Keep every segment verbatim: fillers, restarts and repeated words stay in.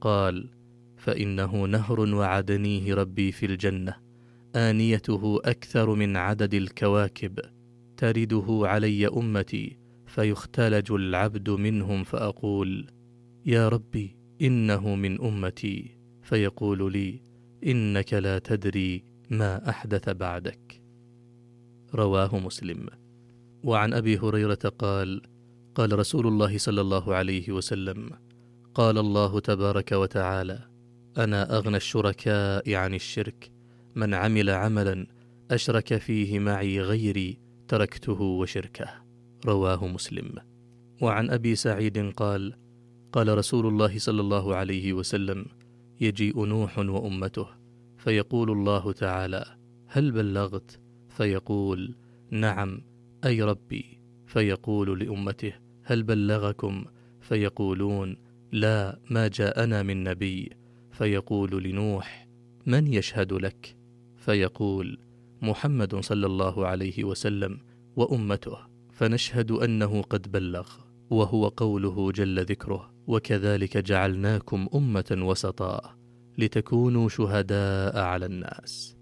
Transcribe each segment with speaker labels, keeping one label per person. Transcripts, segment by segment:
Speaker 1: قال: فإنه نهر وعدنيه ربي في الجنة، آنيته أكثر من عدد الكواكب، ترده علي أمتي، فيختلج العبد منهم، فأقول: يا ربي إنه من أمتي، فيقول لي: إنك لا تدري ما أحدث بعدك. رواه مسلم. وعن أبي هريرة قال: قال رسول الله صلى الله عليه وسلم: قال الله تبارك وتعالى: أنا أغنى الشركاء عن الشرك، من عمل عملا أشرك فيه معي غيري تركته وشركه. رواه مسلم. وعن أبي سعيد قال: قال رسول الله صلى الله عليه وسلم: يجيء نوح وأمته، فيقول الله تعالى: هل بلغت؟ فيقول: نعم أي ربي. فيقول لأمته: هل بلغكم؟ فيقولون: لا، ما جاءنا من نبي. فيقول لنوح: من يشهد لك؟ فيقول: محمد صلى الله عليه وسلم وأمته، فنشهد أنه قد بلغ. وهو قوله جل ذكره: وكذلك جعلناكم أمة وسطا لتكونوا شهداء على الناس.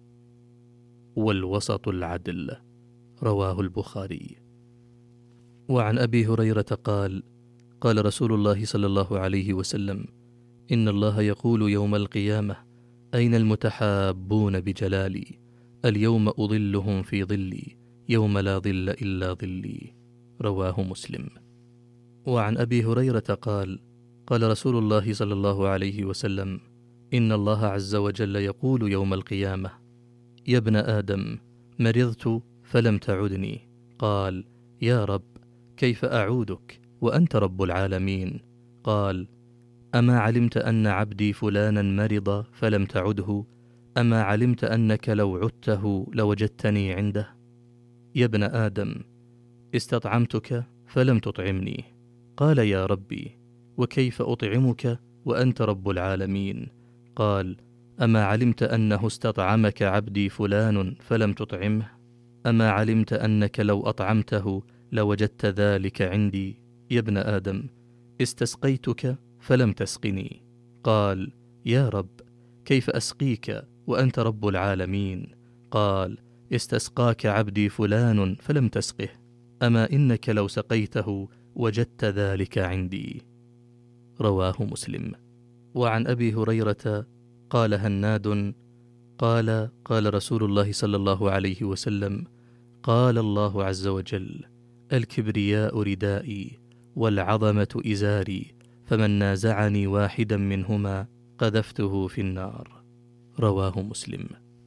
Speaker 1: والوسط العدل. رواه البخاري. وعن أبي هريرة قال: قال رسول الله صلى الله عليه وسلم: إن الله يقول يوم القيامة: أين المتحابون بجلالي؟ اليوم أظلهم في ظلي يوم لا ظل إلا ظلي. رواه مسلم. وعن أبي هريرة قال: قال رسول الله صلى الله عليه وسلم: إن الله عز وجل يقول يوم القيامة: يا ابن آدم، مرضت فلم تعدني. قال: يا رب، كيف أعودك وأنت رب العالمين؟ قال: أما علمت أن عبدي فلانا مرض فلم تعده؟ أما علمت أنك لو عدته لوجدتني عنده؟ يا ابن آدم، استطعمتك فلم تطعمني. قال: يا ربي، وكيف أطعمك وأنت رب العالمين؟ قال: أما علمت أنه استطعمك عبدي فلان فلم تطعمه؟ أما علمت أنك لو أطعمته لوجدت ذلك عندي؟ يا ابن آدم، استسقيتك فلم تسقني. قال: يا رب، كيف أسقيك وأنت رب العالمين؟ قال: استسقاك عبدي فلان فلم تسقه، أما إنك لو سقيته وجدت ذلك عندي. رواه مسلم. وعن أبي هريرة قال هناد: قال قال رسول الله صلى الله عليه وسلم: قال الله عز وجل: الكبرياء ردائي والعظمة إزاري، فمن نازعني واحدا منهما قذفته في النار. رواه مسلم.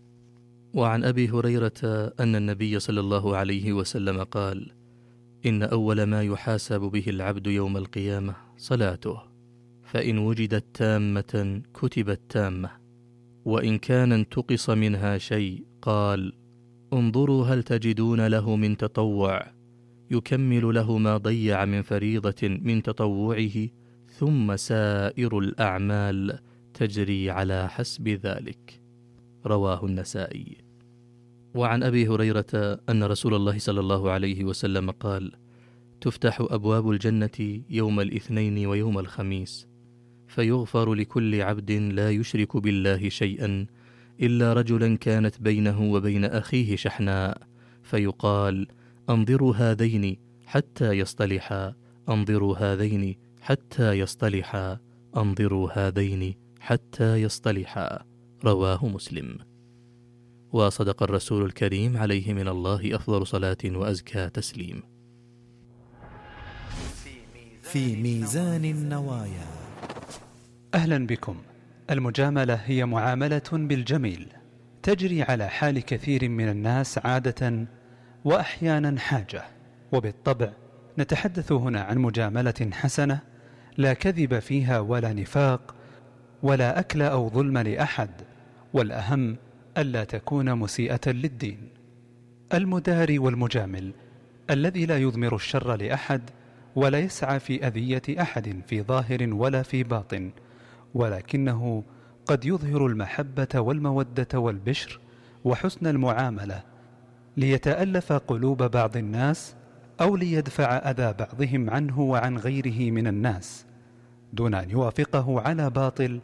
Speaker 1: وعن أبي هريرة أن النبي صلى الله عليه وسلم قال: إن أول ما يحاسب به العبد يوم القيامة صلاته، فإن وجدت تامة كتبت تامة، وإن كان انتقص منها شيء قال: انظروا هل تجدون له من تطوع، يكمل له ما ضيع من فريضة من تطوعه، ثم سائر الأعمال تجري على حسب ذلك. رواه النسائي. وعن أبي هريرة أن رسول الله صلى الله عليه وسلم قال: تفتح أبواب الجنة يوم الاثنين ويوم الخميس، فيغفر لكل عبد لا يشرك بالله شيئا إلا رجلا كانت بينه وبين أخيه شحناء، فيقال: أنظروا هذين حتى يصطلحا، أنظروا هذين حتى يصطلحا، أنظروا هذين حتى يصطلحا. رواه مسلم. وصدق الرسول الكريم عليه من الله أفضل صلاة وأزكى تسليم.
Speaker 2: في ميزان النوايا.
Speaker 3: أهلا بكم. المجاملة هي معاملة بالجميل تجري على حال كثير من الناس عادة وأحيانا حاجة، وبالطبع نتحدث هنا عن مجاملة حسنة لا كذب فيها ولا نفاق ولا أكل أو ظلم لأحد، والأهم ألا تكون مسيئة للدين. المداري والمجامل الذي لا يضمر الشر لأحد ولا يسعى في أذية أحد في ظاهر ولا في باطن، ولكنه قد يظهر المحبة والمودة والبشر وحسن المعاملة ليتألف قلوب بعض الناس أو ليدفع أذى بعضهم عنه وعن غيره من الناس، دون أن يوافقه على باطل